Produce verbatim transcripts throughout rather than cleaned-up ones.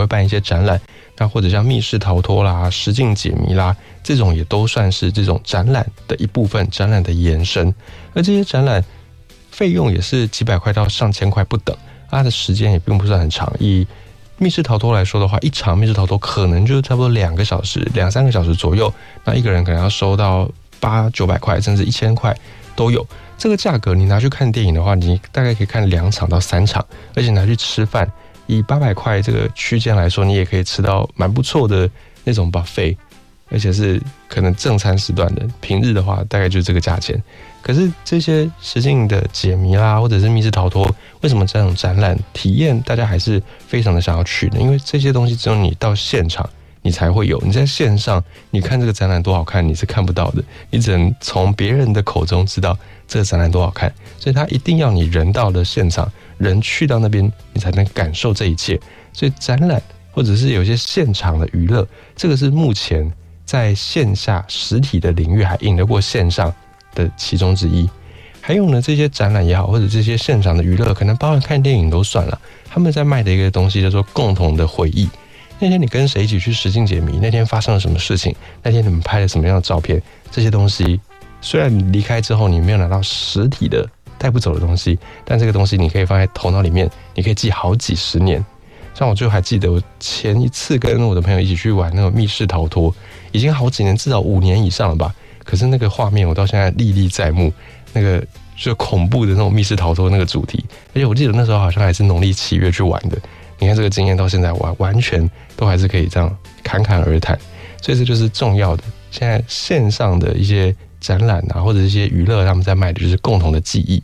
会办一些展览，那或者像密室逃脱啦、实境解谜啦，这种也都算是这种展览的一部分，展览的延伸。而这些展览费用也是几百块到上千块不等，它的时间也并不是很长。以密室逃脱来说的话，一场密室逃脱可能就差不多两个小时、两三个小时左右，那一个人可能要收到八九百块，甚至一千块都有。这个价格你拿去看电影的话，你大概可以看两场到三场，而且拿去吃饭，以八百块这个区间来说，你也可以吃到蛮不错的那种 buffet， 而且是可能正餐时段的。平日的话，大概就是这个价钱。可是这些实境的解谜啦，或者是密室逃脱，为什么这种展览体验大家还是非常的想要去呢？因为这些东西只有你到现场你才会有，你在线上你看这个展览多好看，你是看不到的，你只能从别人的口中知道这个展览多好看，所以它一定要你人到了现场，人去到那边，你才能感受这一切。所以展览或者是有些现场的娱乐，这个是目前在线下实体的领域还赢得过线上的其中之一。还有呢，这些展览也好，或者这些现场的娱乐，可能包含看电影都算了，他们在卖的一个东西叫做共同的回忆。那天你跟谁一起去实境解谜？那天发生了什么事情？那天你们拍了什么样的照片？这些东西虽然你离开之后你没有拿到实体的带不走的东西，但这个东西你可以放在头脑里面，你可以记好几十年。像我就还记得我前一次跟我的朋友一起去玩那个密室逃脱，已经好几年，至少五年以上了吧。可是那个画面我到现在历历在目，那个就恐怖的那种密室逃脱那个主题，而且我记得那时候好像还是农历七月去玩的。你看这个经验到现在完完全都还是可以这样侃侃而谈，所以这就是重要的。现在线上的一些展览啊，或者一些娱乐，他们在卖的就是共同的记忆，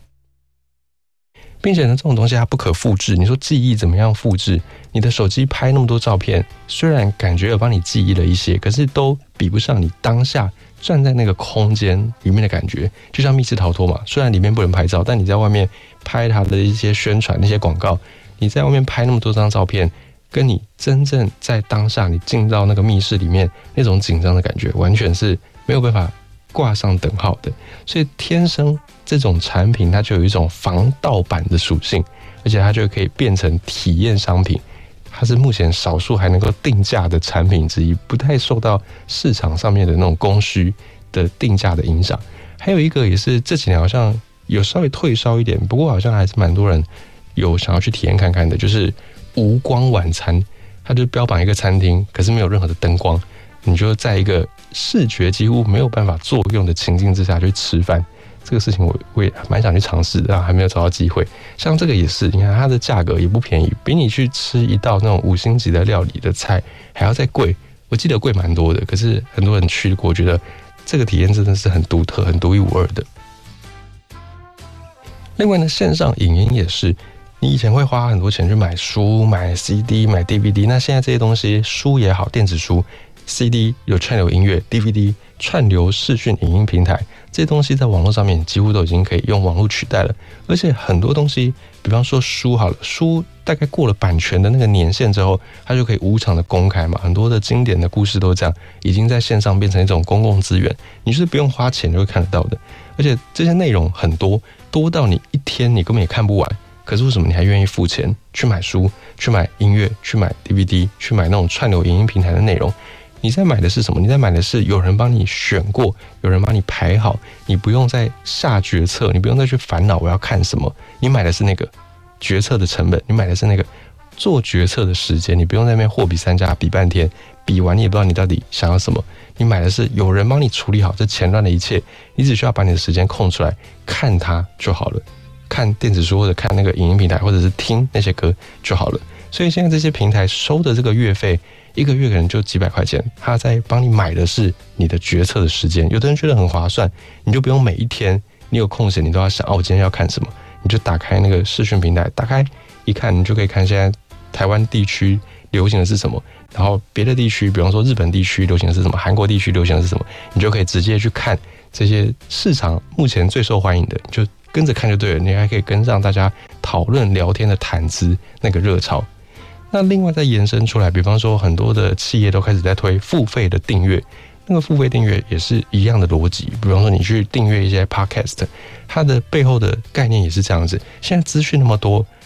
并且呢，这种东西它不可复制。你说记忆怎么样复制？你的手机拍那么多照片，虽然感觉有帮你记忆了一些，可是都比不上你当下站在那个空间里面的感觉。就像密室逃脱嘛，虽然里面不能拍照，但你在外面拍它的一些宣传、那些广告，你在外面拍那么多张照片，跟你真正在当下你进到那个密室里面那种紧张的感觉，完全是没有办法挂上等号的。所以天生这种产品它就有一种防盗版的属性，而且它就可以变成体验商品。它是目前少数还能够定价的产品之一，不太受到市场上面的那种供需的定价的影响。还有一个也是这几年好像有稍微退烧一点，不过好像还是蛮多人有想要去体验看看的，就是无光晚餐。它就标榜一个餐厅，可是没有任何的灯光，你就在一个视觉几乎没有办法作用的情境之下去吃饭。这个事情我我也蛮想去尝试的，还没有找到机会。像这个也是，你看它的价格也不便宜，比你去吃一道那种五星级的料理的菜还要再贵。我记得贵蛮多的，可是很多人去过，觉得这个体验真的是很独特、很独一无二的。另外呢，线上影音也是，你以前会花很多钱去买书、买 C D、买 D V D， 那现在这些东西，书也好，电子书、C D 有串流音乐、D V D 串流视讯影音平台，这些东西在网络上面几乎都已经可以用网络取代了。而且很多东西，比方说书好了，书大概过了版权的那个年限之后，它就可以无偿的公开嘛。很多的经典的故事都这样，已经在线上变成一种公共资源，你就是不用花钱就会看得到的。而且这些内容很多，多到你一天你根本也看不完。可是为什么你还愿意付钱去买书、去买音乐、去买 D V D、去买那种串流影音平台的内容？你在买的是什么？你在买的是有人帮你选过，有人帮你排好，你不用再下决策，你不用再去烦恼我要看什么。你买的是那个决策的成本，你买的是那个做决策的时间，你不用在那边货比三家比半天，比完你也不知道你到底想要什么。你买的是有人帮你处理好这前端的一切，你只需要把你的时间空出来看它就好了。看电子书或者看那个影音平台，或者是听那些歌就好了。所以现在这些平台收的这个月费，一个月可能就几百块钱，他在帮你买的是你的决策的时间。有的人觉得很划算，你就不用每一天你有空闲你都要想哦，我今天要看什么，你就打开那个视讯平台，打开一看，你就可以看现在台湾地区流行的是什么，然后别的地区，比方说日本地区流行的是什么，韩国地区流行的是什么，你就可以直接去看这些市场目前最受欢迎的，就跟着看就对了。你还可以跟上大家讨论聊天的谈资那个热潮。那另外再延伸出来，比方说很多的企业都开始在推付费的订阅，那个付费订阅也是一样的逻辑。比方说你去订阅一些 podcast， 它的背后的概念也是这样子。现在资讯那么多，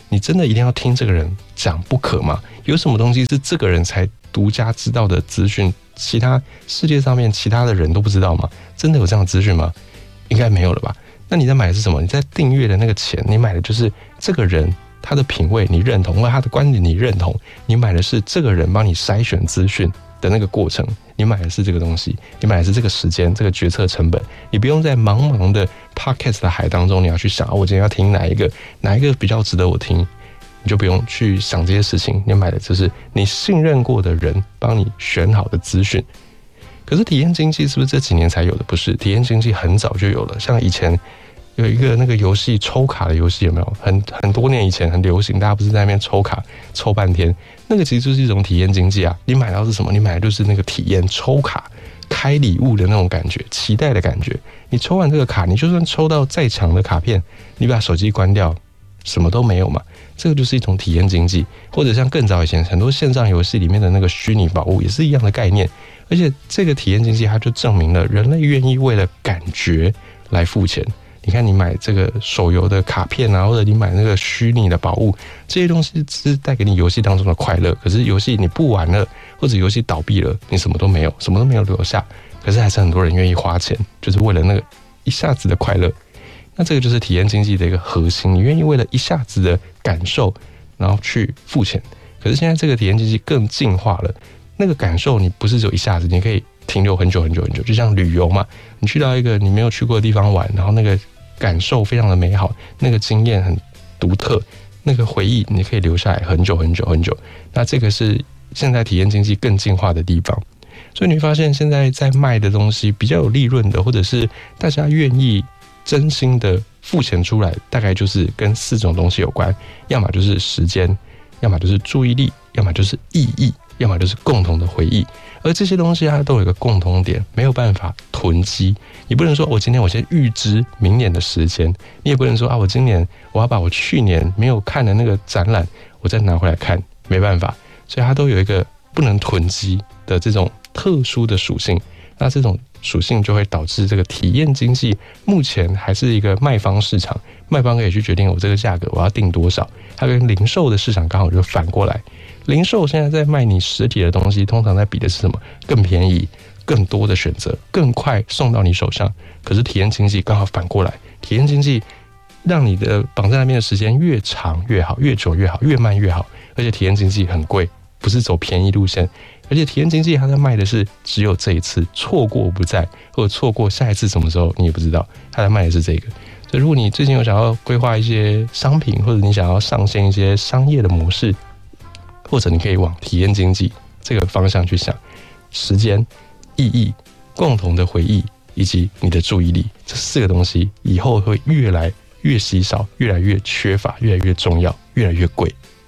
你真的一定要听这个人讲不可吗？有什么东西是这个人才独家知道的资讯，其他世界上面其他的人都不知道吗？真的有这样的资讯吗？应该没有了吧？那你在买的是什么？你在订阅的那个钱，你买的就是这个人他的品味你认同，或者他的观点你认同，你买的是这个人帮你筛选资讯的那个过程，你买的是这个东西，你买的是这个时间，这个决策成本。你不用在茫茫的 podcast 的海当中，你要去想、啊、我今天要听哪一个，哪一个比较值得我听，你就不用去想这些事情。你买的就是你信任过的人帮你选好的资讯。可是体验经济是不是这几年才有的？不是，体验经济很早就有了。像以前有一个那个游戏抽卡的游戏，有没有？很很多年以前很流行，大家不是在那边抽卡抽半天，那个其实就是一种体验经济啊。你买到是什么？你买的就是那个体验，抽卡开礼物的那种感觉，期待的感觉。你抽完这个卡，你就算抽到再强的卡片，你把手机关掉，什么都没有嘛。这个就是一种体验经济。或者像更早以前很多线上游戏里面的那个虚拟宝物，也是一样的概念。而且这个体验经济，它就证明了人类愿意为了感觉来付钱。你看，你买这个手游的卡片啊，或者你买那个虚拟的宝物，这些东西是带给你游戏当中的快乐。可是游戏你不玩了，或者游戏倒闭了，你什么都没有，什么都没有留下。可是还是很多人愿意花钱，就是为了那个一下子的快乐。那这个就是体验经济的一个核心，你愿意为了一下子的感受，然后去付钱。可是现在这个体验经济更进化了，那个感受你不是只有一下子，你可以停留很久很久很久。就像旅游嘛，你去到一个你没有去过的地方玩，然后那个感受非常的美好，那个经验很独特，那个回忆你可以留下来很久很久很久。那这个是现在体验经济更进化的地方。所以你会发现现在在卖的东西比较有利润的，或者是大家愿意真心的付钱出来，大概就是跟四种东西有关，要么就是时间，要么就是注意力，要么就是意义，要么就是共同的回忆。而这些东西它都有一个共同点，没有办法囤积。你不能说我今天我先预支明年的时间，你也不能说啊我今年我要把我去年没有看的那个展览我再拿回来看，没办法。所以它都有一个不能囤积的这种特殊的属性。那这种属性就会导致这个体验经济目前还是一个卖方市场，卖方可以去决定我这个价格我要定多少。它跟零售的市场刚好就反过来，零售现在在卖你实体的东西，通常在比的是什么？更便宜、更多的选择、更快送到你手上。可是体验经济刚好反过来，体验经济让你的绑在那边的时间越长越好，越久越好，越慢越好。而且体验经济很贵，不是走便宜路线。而且体验经济它在卖的是只有这一次，错过不再，或者错过下一次什么时候你也不知道，它在卖的是这个。所以如果你最近有想要规划一些商品，或者你想要上线一些商业的模式，或者你可以往体验经济这个方向去想，时间、意义、共同的回忆以及你的注意力，这四个东西以后会越来越稀少，越来越缺乏，越来越重要，越来越贵。